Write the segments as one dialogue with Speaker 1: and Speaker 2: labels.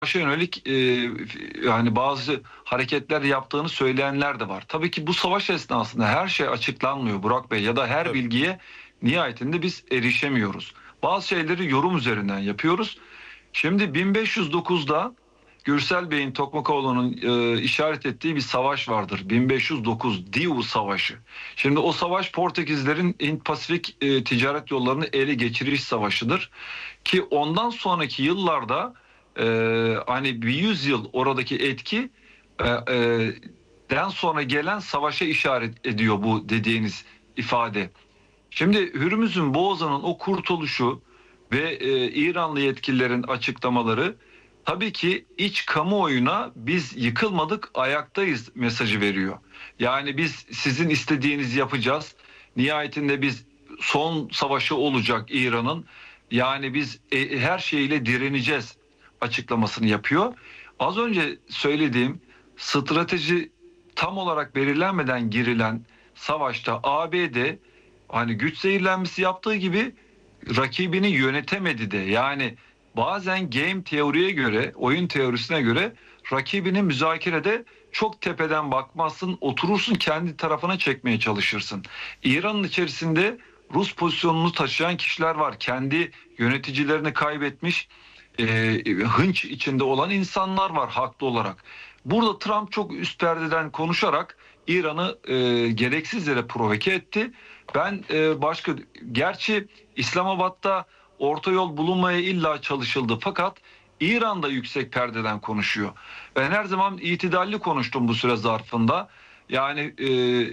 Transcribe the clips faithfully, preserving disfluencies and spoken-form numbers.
Speaker 1: yönelik e, yani bazı hareketler yaptığını söyleyenler de var. Tabii ki bu savaş esnasında her şey açıklanmıyor Burak Bey, ya da her
Speaker 2: Tabii.
Speaker 1: bilgiye nihayetinde biz erişemiyoruz. Bazı şeyleri yorum üzerinden yapıyoruz. Şimdi bin beş yüz dokuzda Gürsel Bey'in, Tokmakoğlu'nun e, işaret ettiği bir savaş vardır. bin beş yüz dokuz Diu Savaşı. Şimdi o savaş Portekizlerin Hint-Pasifik e, ticaret yollarını ele geçiriş savaşıdır. Ki ondan sonraki yıllarda e, hani bir yüz yıl oradaki etki e, e, den sonra gelen savaşa işaret ediyor bu dediğiniz ifade. Şimdi Hürmüz'ün boğazının o kurtuluşu ve e, İranlı yetkililerin açıklamaları tabii ki iç kamuoyuna biz yıkılmadık, ayaktayız mesajı veriyor. Yani biz sizin istediğinizi yapacağız. Nihayetinde biz son savaşı olacak İran'ın. Yani biz e, her şeyiyle direneceğiz açıklamasını yapıyor. Az önce söylediğim strateji tam olarak belirlenmeden girilen savaşta A B D hani güç zehirlenmesi yaptığı gibi rakibini yönetemedi de. Yani bazen game teoriye göre, oyun teorisine göre rakibini müzakerede çok tepeden bakmazsın, oturursun kendi tarafına çekmeye çalışırsın. İran'ın içerisinde Rus pozisyonunu taşıyan kişiler var. Kendi yöneticilerini kaybetmiş, e, hınç içinde olan insanlar var haklı olarak. Burada Trump çok üst perdeden konuşarak İran'ı e, gereksiz yere provoke etti. Ben e, başka, gerçi İslamabad'da orta yol bulunmaya illa çalışıldı, fakat İran'da yüksek perdeden konuşuyor. Ben her zaman itidalli konuştum bu süre zarfında. Yani e,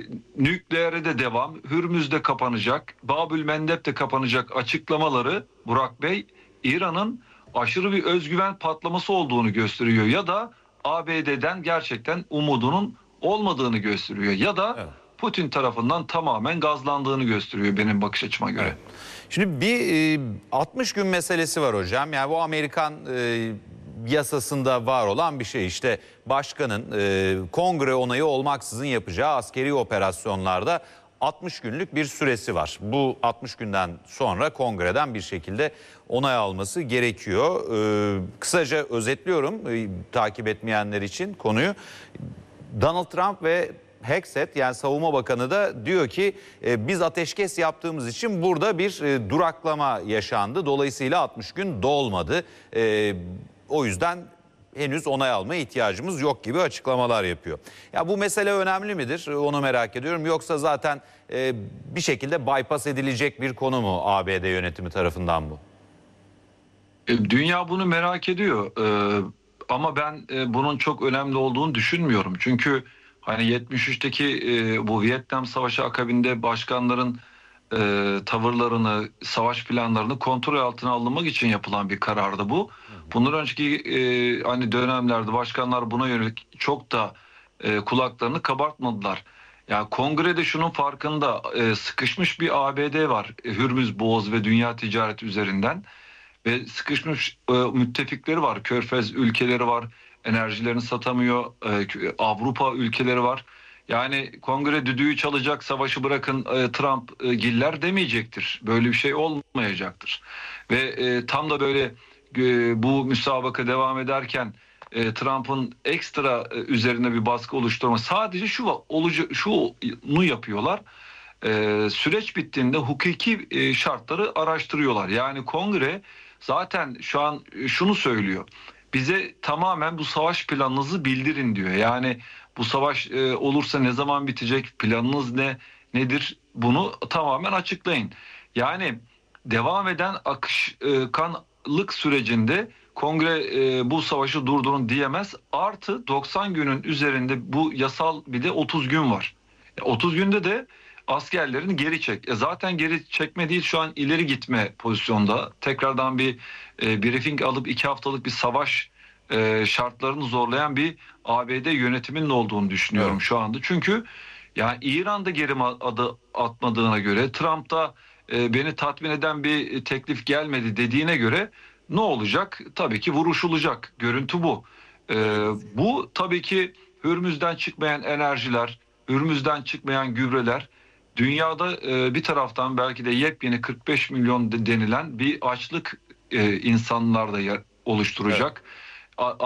Speaker 1: nükleere de devam, Hürmüz'de kapanacak, Babül Mendeb de kapanacak açıklamaları Burak Bey, İran'ın aşırı bir özgüven patlaması olduğunu gösteriyor, ya da A B D'den gerçekten umudunun olmadığını gösteriyor, ya da
Speaker 2: Evet.
Speaker 1: Putin tarafından tamamen gazlandığını gösteriyor benim bakış açıma göre.
Speaker 2: Evet. Şimdi bir e, altmış gün meselesi var hocam. Yani bu Amerikan e, yasasında var olan bir şey. İşte başkanın e, kongre onayı olmaksızın yapacağı askeri operasyonlarda altmış günlük bir süresi var. Bu altmış günden sonra kongreden bir şekilde onay alması gerekiyor. E, kısaca özetliyorum e, takip etmeyenler için konuyu. Donald Trump ve Hexet, yani Savunma Bakanı da diyor ki e, biz ateşkes yaptığımız için burada bir e, duraklama yaşandı. Dolayısıyla altmış gün dolmadı. E, o yüzden henüz onay almaya ihtiyacımız yok gibi açıklamalar yapıyor. Ya bu mesele önemli midir? Onu merak ediyorum. Yoksa zaten e, bir şekilde bypass edilecek bir konu mu A B D yönetimi tarafından bu?
Speaker 1: E, Dünya bunu merak ediyor. E, ama ben e, bunun çok önemli olduğunu düşünmüyorum. Çünkü hani yetmiş üçteki e, bu Vietnam Savaşı akabinde başkanların e, tavırlarını, savaş planlarını kontrol altına alınmak için yapılan bir karardı bu. Bundan önceki e, hani dönemlerde başkanlar buna yönelik çok da e, kulaklarını kabartmadılar. Yani kongrede şunun farkında, e, sıkışmış bir A B D var. E, Hürmüz Boğazı ve dünya ticareti üzerinden. Ve sıkışmış e, müttefikleri var. Körfez ülkeleri var. Enerjilerini satamıyor. E, Avrupa ülkeleri var. Yani kongre düdüğü çalacak, savaşı bırakın e, Trump e, giller demeyecektir. Böyle bir şey olmayacaktır. Ve e, tam da böyle e, bu müsabaka devam ederken e, Trump'ın ekstra e, üzerine bir baskı oluşturma, sadece şu olucu, şunu yapıyorlar. E, süreç bittiğinde hukuki e, şartları araştırıyorlar. Yani kongre zaten şu an şunu söylüyor: bize tamamen bu savaş planınızı bildirin diyor. Yani bu savaş e, olursa ne zaman bitecek, planınız ne, nedir, bunu tamamen açıklayın. Yani devam eden akışkanlık sürecinde kongre e, bu savaşı durdurun diyemez. Artı doksan günün üzerinde bu yasal bir de otuz gün var. E, otuz günde de askerlerini geri çek. E zaten geri çekme değil, şu an ileri gitme pozisyonda. Tekrardan bir e, briefing alıp iki haftalık bir savaş e, şartlarını zorlayan bir A B D yönetiminin olduğunu düşünüyorum
Speaker 2: Evet.
Speaker 1: şu anda. Çünkü yani İran'da geri adı atmadığına göre, Trump'ta e, beni tatmin eden bir teklif gelmedi dediğine göre ne olacak? Tabii ki vuruşulacak. Görüntü bu. E, bu tabii ki Hürmüz'den çıkmayan enerjiler, Hürmüz'den çıkmayan gübreler, dünyada e, bir taraftan belki de yepyeni kırk beş milyon de denilen bir açlık e, insanlarda yer oluşturacak. A-